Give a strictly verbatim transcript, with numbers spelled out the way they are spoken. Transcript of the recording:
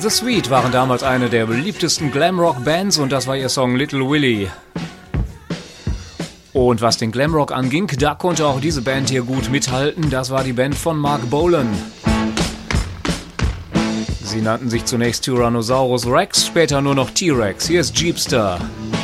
The Sweet waren damals eine der beliebtesten Glamrock-Bands und das war ihr Song Little Willie. Und was den Glamrock anging, da konnte auch diese Band hier gut mithalten. Das war die Band von Mark Bolan. Sie nannten sich zunächst Tyrannosaurus Rex, später nur noch T-Rex. Hier ist Jeepster.